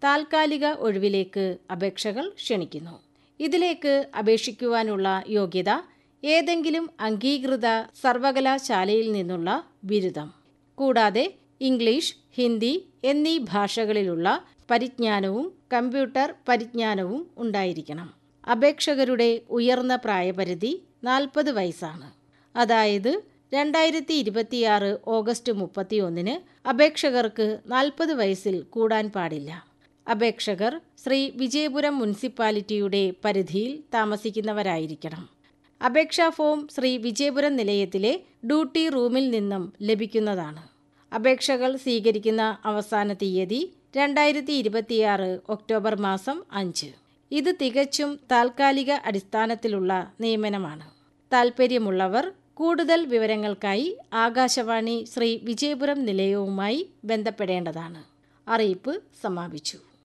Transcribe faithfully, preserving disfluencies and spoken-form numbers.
താൽക്കാലിക ഒഴിവിലേക്ക് അപേക്ഷകൾ ക്ഷണിക്കുന്നു. ഇതിലേക്ക് അപേക്ഷിക്കുവാനുള്ള യോഗ്യത ഏതെങ്കിലും അംഗീകൃത സർവകലാശാലയിൽ നിന്നുള്ള ബിരുദം, കൂടാതെ ഇംഗ്ലീഷ്, ഹിന്ദി എന്നീ ഭാഷകളിലുള്ള പരിജ്ഞാനവും കമ്പ്യൂട്ടർ പരിജ്ഞാനവും ഉണ്ടായിരിക്കണം. അപേക്ഷകരുടെ ഉയർന്ന പ്രായപരിധി നാൽപ്പത് വയസ്സാണ്. അതായത് രണ്ടായിരത്തി ഇരുപത്തിയാറ് ഓഗസ്റ്റ് മുപ്പത്തി ഒന്നിന് അപേക്ഷകർക്ക് നാൽപ്പത് വയസ്സിൽ കൂടാൻ പാടില്ല. അപേക്ഷകർ ശ്രീ വിജയപുരം മുനിസിപ്പാലിറ്റിയുടെ പരിധിയിൽ താമസിക്കുന്നവരായിരിക്കണം. അപേക്ഷാ ഫോം ശ്രീ വിജയപുരം നിലയത്തിലെ ഡ്യൂട്ടി റൂമിൽ നിന്നും ലഭിക്കുന്നതാണ്. അപേക്ഷകൾ സ്വീകരിക്കുന്ന അവസാന തീയതി രണ്ടായിരത്തി ഇരുപത്തിയാറ് ഒക്ടോബർ മാസം അഞ്ച്. ഇത് തികച്ചും താൽക്കാലിക അടിസ്ഥാനത്തിലുള്ള നിയമനമാണ്. താൽപ്പര്യമുള്ളവർ കൂടുതൽ വിവരങ്ങൾക്കായി ആകാശവാണി ശ്രീ വിജയപുരം നിലയവുമായി ബന്ധപ്പെടേണ്ടതാണ്. അറിയിപ്പ് സമാപിച്ചു.